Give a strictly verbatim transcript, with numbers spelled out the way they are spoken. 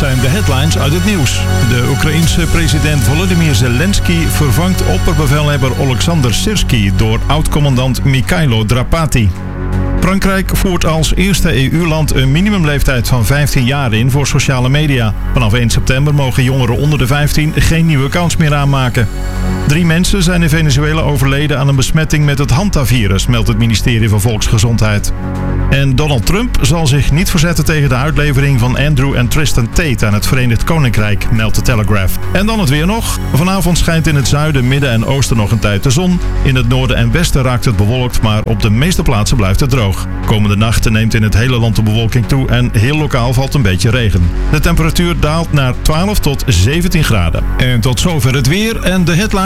zijn de headlines uit het nieuws. De Oekraïense president Volodymyr Zelensky vervangt opperbevelhebber Oleksandr Syrskyi door oud-commandant Mikhailo Drapati. Frankrijk voert als eerste E U-land een minimumleeftijd van vijftien jaar in voor sociale media. Vanaf één september mogen jongeren onder de vijftien geen nieuwe accounts meer aanmaken. Drie mensen zijn in Venezuela overleden aan een besmetting met het hantavirus, meldt het ministerie van Volksgezondheid. En Donald Trump zal zich niet verzetten tegen de uitlevering van Andrew en Tristan Tate aan het Verenigd Koninkrijk, meldt de Telegraph. En dan het weer nog. Vanavond schijnt in het zuiden, midden en oosten nog een tijd de zon. In het noorden en westen raakt het bewolkt, maar op de meeste plaatsen blijft het droog. Komende nacht neemt in het hele land de bewolking toe en heel lokaal valt een beetje regen. De temperatuur daalt naar twaalf tot zeventien graden. En tot zover het weer en de headline.